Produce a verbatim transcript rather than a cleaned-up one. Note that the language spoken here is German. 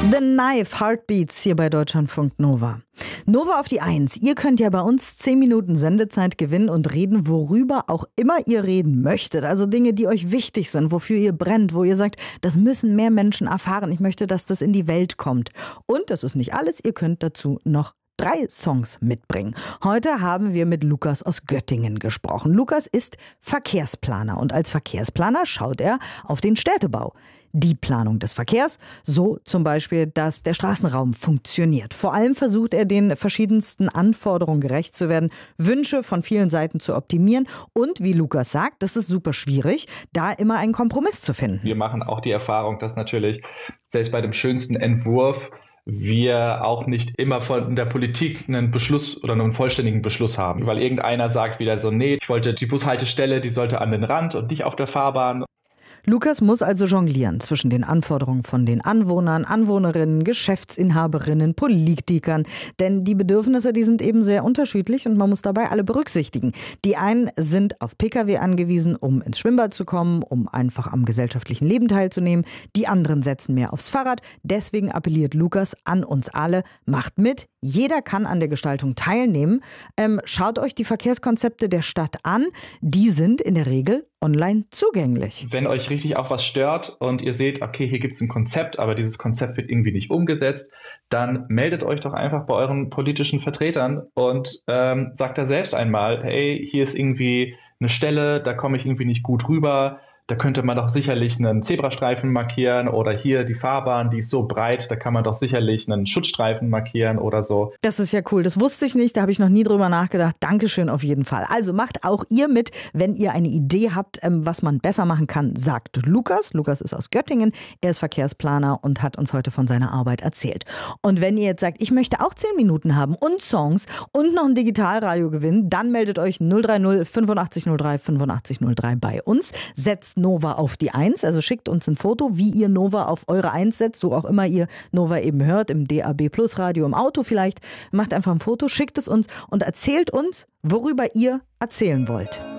The Knife, Heartbeats hier bei Deutschlandfunk Nova. Nova auf die Eins. Ihr könnt ja bei uns zehn Minuten Sendezeit gewinnen und reden, worüber auch immer ihr reden möchtet. Also Dinge, die euch wichtig sind, wofür ihr brennt, wo ihr sagt, das müssen mehr Menschen erfahren. Ich möchte, dass das in die Welt kommt. Und das ist nicht alles. Ihr könnt dazu noch drei Songs mitbringen. Heute haben wir mit Lukas aus Göttingen gesprochen. Lukas ist Verkehrsplaner und als Verkehrsplaner schaut er auf den Städtebau. Die Planung des Verkehrs, so zum Beispiel, dass der Straßenraum funktioniert. Vor allem versucht er, den verschiedensten Anforderungen gerecht zu werden, Wünsche von vielen Seiten zu optimieren und, wie Lukas sagt, das ist super schwierig, da immer einen Kompromiss zu finden. Wir machen auch die Erfahrung, dass natürlich selbst bei dem schönsten Entwurf wir auch nicht immer von der Politik einen Beschluss oder einen vollständigen Beschluss haben. Weil irgendeiner sagt wieder so, nee, ich wollte die Bushaltestelle, die sollte an den Rand und nicht auf der Fahrbahn. Lukas muss also jonglieren zwischen den Anforderungen von den Anwohnern, Anwohnerinnen, Geschäftsinhaberinnen, Politikern. Denn die Bedürfnisse, die sind eben sehr unterschiedlich und man muss dabei alle berücksichtigen. Die einen sind auf Pkw angewiesen, um ins Schwimmbad zu kommen, um einfach am gesellschaftlichen Leben teilzunehmen. Die anderen setzen mehr aufs Fahrrad. Deswegen appelliert Lukas an uns alle, macht mit. Jeder kann an der Gestaltung teilnehmen. Ähm, schaut euch die Verkehrskonzepte der Stadt an. Die sind in der Regel online zugänglich. Wenn euch richtig auch was stört und ihr seht, okay, hier gibt es ein Konzept, aber dieses Konzept wird irgendwie nicht umgesetzt, dann meldet euch doch einfach bei euren politischen Vertretern und ähm, sagt da selbst einmal, hey, hier ist irgendwie eine Stelle, da komme ich irgendwie nicht gut rüber. Da könnte man doch sicherlich einen Zebrastreifen markieren oder hier die Fahrbahn, die ist so breit, da kann man doch sicherlich einen Schutzstreifen markieren oder so. Das ist ja cool, das wusste ich nicht, da habe ich noch nie drüber nachgedacht. Dankeschön auf jeden Fall. Also macht auch ihr mit, wenn ihr eine Idee habt, was man besser machen kann, sagt Lukas. Lukas ist aus Göttingen, er ist Verkehrsplaner und hat uns heute von seiner Arbeit erzählt. Und wenn ihr jetzt sagt, ich möchte auch zehn Minuten haben und Songs und noch ein Digitalradio gewinnen, dann meldet euch null drei null fünfundachtzig null drei fünfundachtzig null drei bei uns. Setzt Nova auf die Eins, also schickt uns ein Foto, wie ihr Nova auf eure Eins setzt, so auch immer ihr Nova eben hört, im D A B Plus Radio, im Auto vielleicht. Macht einfach ein Foto, schickt es uns und erzählt uns, worüber ihr erzählen wollt.